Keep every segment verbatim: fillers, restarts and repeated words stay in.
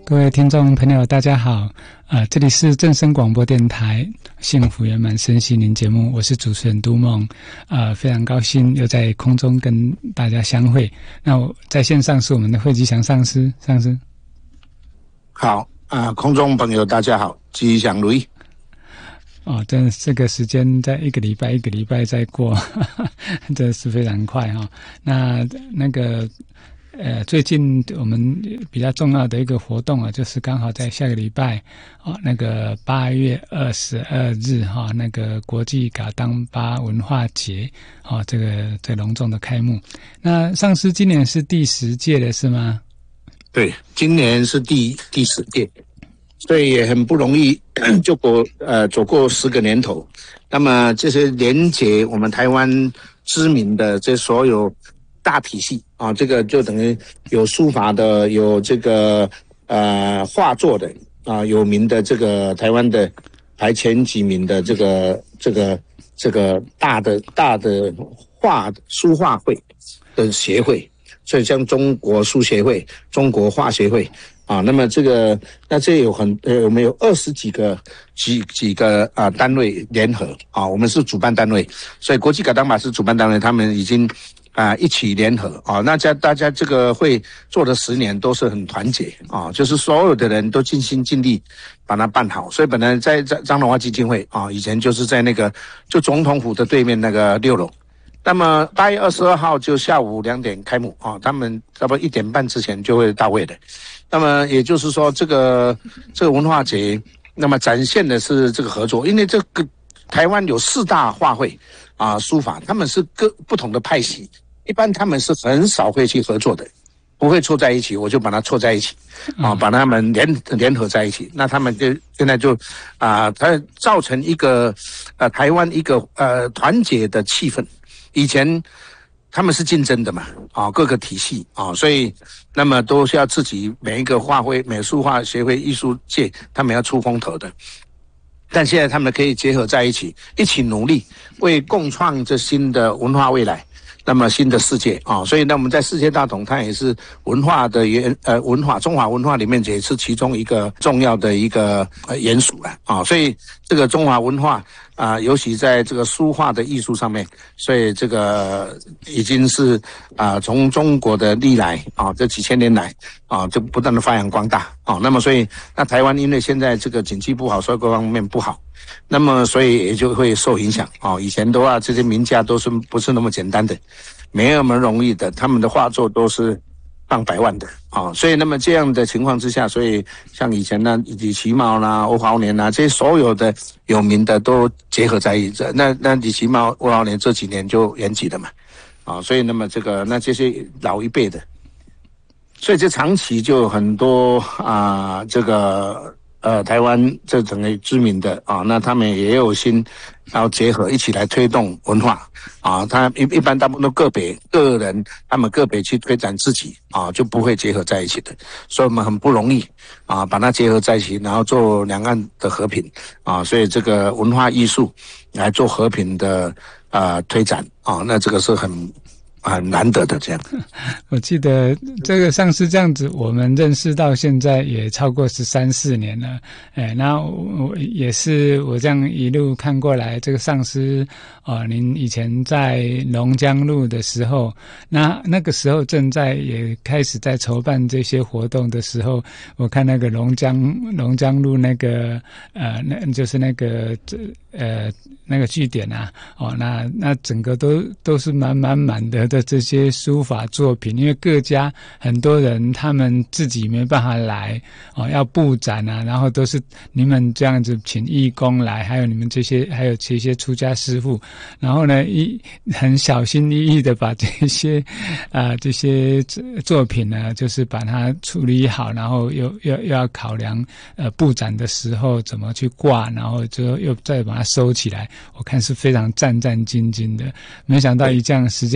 各位听众朋友大家好，呃，这里是正声广播电台幸福圆满身心灵节目，我是主持人都梦，呃，非常高兴又在空中跟大家相会。那我在线上是我们的惠吉祥上师，上师好啊、呃，空中朋友大家好，吉祥如意。 哦，真的这个时间在一个礼拜一个礼拜在过，呵呵真的是非常快哈、哦。那那个。呃，最近我们比较重要的一个活动啊，就是刚好在下个礼拜，哦，那个八月二十二日哈、哦，那个国际噶当巴文化节，哦，这个这隆重的开幕。那上师今年是第十届的是吗？ 对，今年是第第十届，所以也很不容易，就过呃走过十个年头。那么这些连结我们台湾知名的这所有大体系啊，这个就等于有书法的，有这个呃画作的啊，有名的这个台湾的排前几名的这个这个这个大的大的画书画会的协会，所以像中国书协会、中国画协会啊，那么这个那这有很呃我们有二十几个几几个啊单位联合啊，我们是主办单位，所以国际噶当巴是主办单位，他们已经。啊，一起联合啊，那家大家这个会做了十年都是很团结啊，就是所有的人都尽心尽力把它办好。所以本来在在张荣华基金会啊，以前就是在那个就总统府的对面那个六楼。那么八月二十二号就下午两点开幕啊，他们差不多一点半之前就会到位的。那么也就是说，这个这个文化节，那么展现的是这个合作，因为这个台湾有四大画会啊，书法，他们是各不同的派系。一般他们是很少会去合作的，不会凑在一起，我就把它凑在一起，啊，把他们联联合在一起。那他们就现在就，啊、呃，它造成一个，呃，台湾一个呃团结的气氛。以前他们是竞争的嘛，啊，各个体系啊，所以那么都是要自己每一个画会、美术画协会、艺术界，他们要出风头的。但现在他们可以结合在一起，一起努力，为共创这新的文化未来。那么新的世界啊，所以呢，我们在世界大同，它也是文化的元呃文化，中华文化里面也是其中一个重要的一个呃元素了啊。所以这个中华文化啊，尤其在这个书画的艺术上面，所以这个已经是啊从中国的历来啊这几千年来啊就不断的发扬光大啊。那么所以那台湾因为现在这个经济不好，所以各方面不好。那么，所以也就会受影响哦。以前的话，这些名家都是不是那么简单的，没那么容易的，他们的画作都是上百万的啊、哦。所以，那么这样的情况之下，所以像以前呢，李奇茂啦、欧豪年啦，这些所有的有名的都结合在一起。那那李奇茂、欧豪年这几年就圆寂了嘛，啊、哦，所以那么这个那这些老一辈的，所以这长期就很多啊、呃，这个。呃，台湾这整个知名的啊，那他们也有心要结合一起来推动文化啊。他一一般大部分都个别个人，他们个别去推展自己啊，就不会结合在一起的。所以我们很不容易啊，把它结合在一起，然后做两岸的和平啊。所以这个文化艺术来做和平的啊推展啊，那这个是很。很难得的这样。 我记得这个上师这样子，我们认识到现在也超过十三四年了。哎，那我也是我这样一路看过来，这个上师啊、呃，您以前在龙江路的时候，那那个时候正在也开始在筹办这些活动的时候，我看那个龙江龙江路那个呃，那就是那个呃那个据点啊，哦，那那整个都都是满满满的。的这些书法作品，因为各家很多人他们自己没办法来哦，要布展啊，然后都是你们这样子请义工来，还有你们这些，还有这些出家师父，然后呢，一很小心翼翼的把这些啊、呃、这些作品呢，就是把它处理好，然后又又又要考量呃布展的时候怎么去挂，然后就又再把它收起来，我看是非常战战兢兢的。没想到一这样时间一花。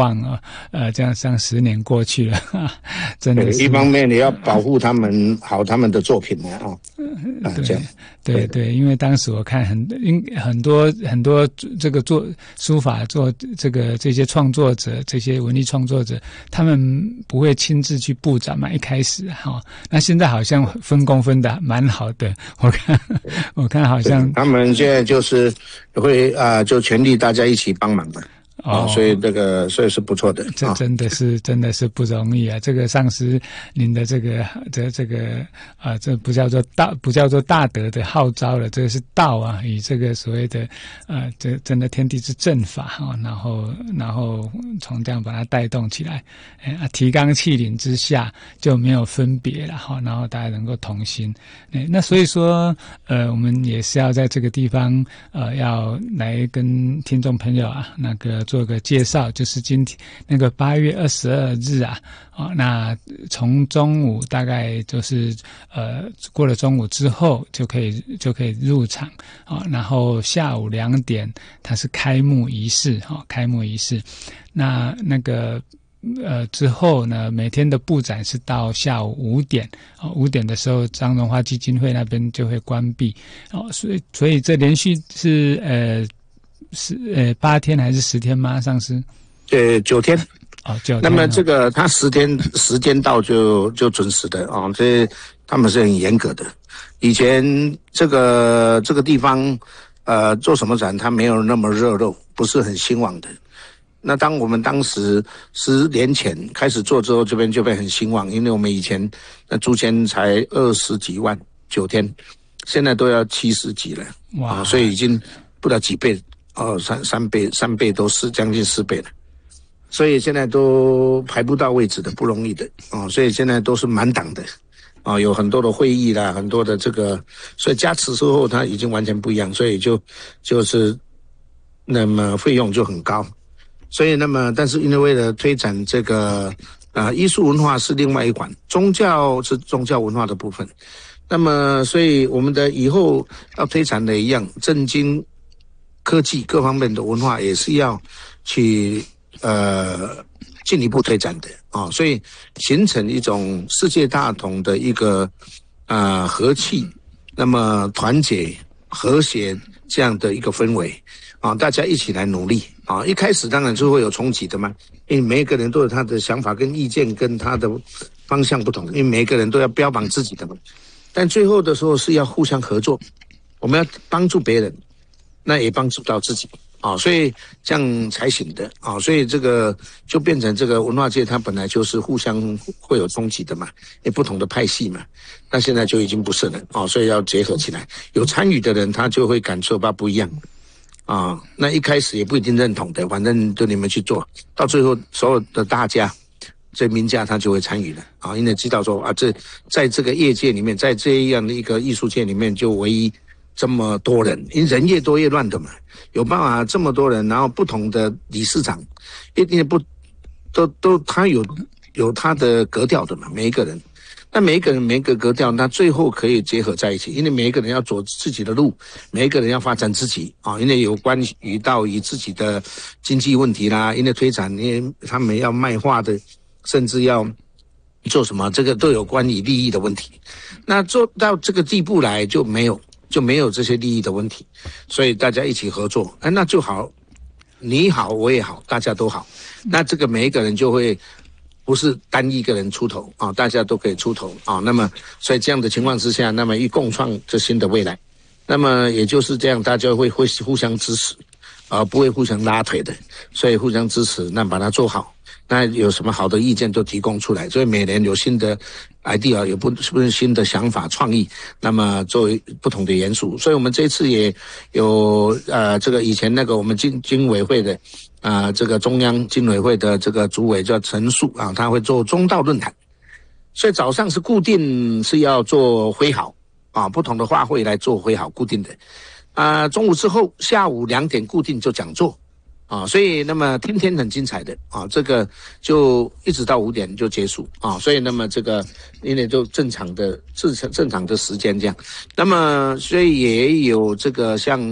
望啊，呃，这样像十年过去了，真的是。 一方面你要保护他们好他们的作品呢啊， 啊，对对对，因为当时我看很因很多很多这个做书法做这个这些创作者，这些文艺创作者，他们不会亲自去布展嘛，一开始哈、哦，那现在好像分工分的蛮好的，我看我看好像他们现在就是会啊、呃，就全力大家一起帮忙嘛。哦，所以这个所以是不错的， 这真的是、哦、真的是不容易啊！这个上师您的这个这这个啊、呃，这不叫做大不叫做大德的号召了，这个是道啊，以这个所谓的呃，这真的天地之正法哈、哦，然后然后从这样把它带动起来，哎啊，提纲挈领之下就没有分别了哈、哦，然后大家能够同心，哎，那所以说呃，我们也是要在这个地方呃，要来跟听众朋友啊那个。做个介绍，就是今天那个八月二十二日啊，哦，那从中午大概就是呃过了中午之后就可以就可以入场啊、哦，然后下午两点它是开幕仪式哈、哦，开幕仪式，那那个。呃，之后呢，每天的布展是到下午五点，哦，五点的时候，张荣华基金会那边就会关闭，哦，所以所以这连续是呃。是呃八天还是十天吗？上师？ 呃九天。 哦，九天。 那么这个他十天时间到就就准时的啊、哦，这他们是很严格的。以前这个这个地方呃做什么展，它没有那么热络，不是很兴旺的。那当我们当时十年前开始做之后，这边就被很兴旺，因为我们以前那租签才二十几万九天，现在都要七十几了，哇、哦！所以已经不知道几倍。哦，三三倍，三倍都是将近四倍了，所以现在都排不到位置的，不容易的哦。所以现在都是满档的，哦，有很多的会议啦，很多的这个，所以加持之后它已经完全不一样，所以就就是那么费用就很高。所以那么，但是因为为了推展这个啊、呃、艺术文化是另外一环，宗教是宗教文化的部分。那么，所以我们的以后要推展的一样，政经。科技各方面的文化也是要去呃进一步推展的啊、哦，所以形成一种世界大同的一个啊、呃、和气，那么团结和谐这样的一个氛围啊、哦，大家一起来努力啊、哦。一开始当然就会有冲击的嘛，因为每一个人都有他的想法跟意见跟他的方向不同，因为每一个人都要标榜自己的嘛。但最后的时候是要互相合作，我们要帮助别人。那也帮助到自己啊、哦，所以这样才行的啊、哦，所以这个就变成这个文化界，它本来就是互相会有冲击的嘛，也不同的派系嘛，那现在就已经不是了啊、哦，所以要结合起来，有参与的人他就会感受到不一样啊、哦，那一开始也不一定认同的，反正就你们去做，到最后所有的大家。这名家他就会参与了啊，因为知道说啊，这在这个业界里面，在这样的一个艺术界里面，就唯一。这么多人，因为人越多越乱的嘛，有办法这么多人，然后不同的理事长，一定不都都他有有他的格调的嘛，每一个人，那每一个人每一个格调，那最后可以结合在一起，因为每一个人要走自己的路，每一个人要发展自己啊，因为有关于到于自己的经济问题啦，因为推展，因为他们要卖画的，甚至要。做什么？这个都有关于利益的问题。那做到这个地步来就没有就没有这些利益的问题，所以大家一起合作，哎，那就好，你好我也好，大家都好。那这个每一个人就会不是单一个人出头啊，大家都可以出头啊。那么所以这样的情况之下，那么一共创这新的未来，那么也就是这样，大家会会互相支持，而不会互相拉腿的，所以互相支持，那把它做好。那有什么好的意见都提供出来，所以每年有新的 idea， 有不是不是新的想法创意，那么作为不同的元素。所以我们这次也有呃这个以前那个我们经经委会的啊、呃、这个中央经委会的这个主委叫陈述啊，他会做中道论坛，所以早上是固定是要做挥毫啊，不同的画会来做挥毫固定的啊、呃，中午之后下午两点固定就讲座。啊，所以那么天天很精彩的啊，这个就一直到五点就结束啊，所以那么这个因为就正常的正常正常的时间这样，那么所以也有这个像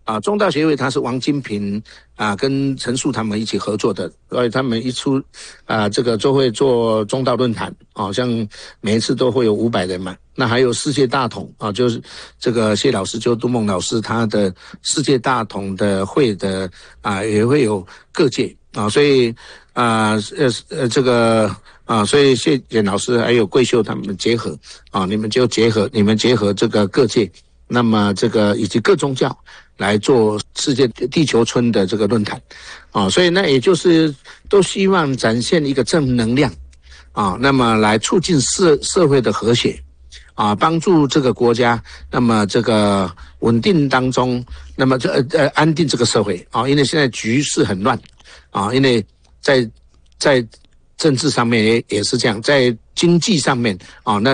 啊，中道协会它是王金平啊跟陈树他们一起合作的，所以他们一出啊这个就会做中道论坛，好、啊、像每一次都会有五百人嘛。那还有世界大同啊，就是这个谢老师，就杜梦老师他的世界大同的会的啊也会有各界啊，所以啊呃呃这个啊，所以谢简老师还有桂秀他们结合啊，你们就结合你们结合这个各界。那么这个以及各宗教来做世界地球村的这个论坛，啊，所以那也就是都希望展现一个正能量，啊，那么来促进社社会的和谐，啊，帮助这个国家，那么这个稳定当中，那么这呃呃安定这个社会，啊，因为现在局势很乱，啊，因为在在政治上面也也是这样，在经济上面，啊，那。